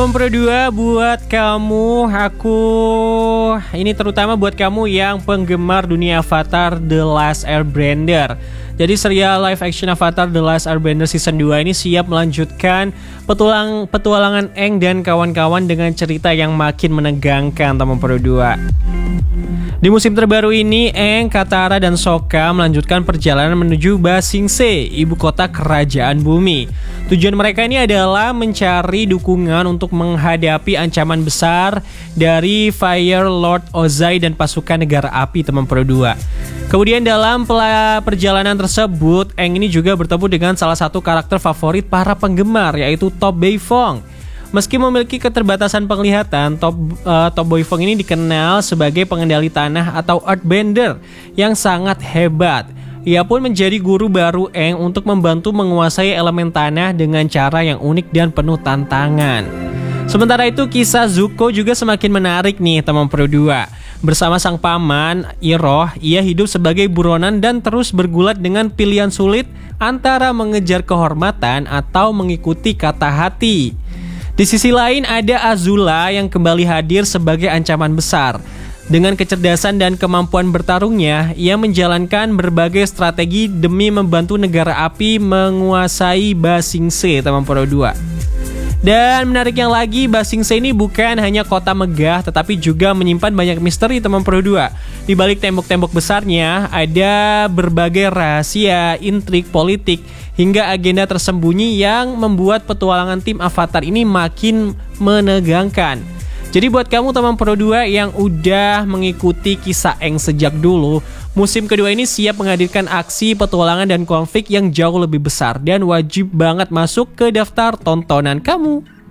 Teman Pro 2, buat kamu, ini terutama buat kamu yang penggemar dunia Avatar The Last Airbender. Jadi serial live action Avatar The Last Airbender Season 2 ini siap melanjutkan petualangan Aang dan kawan-kawan dengan cerita yang makin menegangkan, Teman Pro 2. Di musim terbaru ini, Aang, Katara, dan Sokka melanjutkan perjalanan menuju Ba Sing Se, ibu kota kerajaan bumi. Tujuan mereka ini adalah mencari dukungan untuk menghadapi ancaman besar dari Fire Lord Ozai dan pasukan negara api, Teman Pro 2. Kemudian dalam perjalanan tersebut, Aang ini juga bertemu dengan salah satu karakter favorit para penggemar, yaitu Top Beifong. Meski memiliki keterbatasan penglihatan, Top Beifong ini dikenal sebagai pengendali tanah atau Earthbender yang sangat hebat. Ia pun menjadi guru baru Aang untuk membantu menguasai elemen tanah dengan cara yang unik dan penuh tantangan. Sementara itu, kisah Zuko juga semakin menarik nih, Teman Pro 2. Bersama sang paman, Iroh, ia hidup sebagai buronan dan terus bergulat dengan pilihan sulit antara mengejar kehormatan atau mengikuti kata hati. Di sisi lain ada Azula yang kembali hadir sebagai ancaman besar. Dengan kecerdasan dan kemampuan bertarungnya, ia menjalankan berbagai strategi demi membantu negara api menguasai Ba Sing Se, Teman Pro 2. Dan menariknya lagi, Ba Sing Se ini bukan hanya kota megah, tetapi juga menyimpan banyak misteri, Teman Pro 2. Di balik tembok-tembok besarnya, ada berbagai rahasia, intrik politik, hingga agenda tersembunyi yang membuat petualangan tim Avatar ini makin menegangkan. Jadi buat kamu, Teman Pro 2 yang udah mengikuti kisah Aang sejak dulu, musim kedua ini siap menghadirkan aksi, petualangan, dan konflik yang jauh lebih besar dan wajib banget masuk ke daftar tontonan kamu.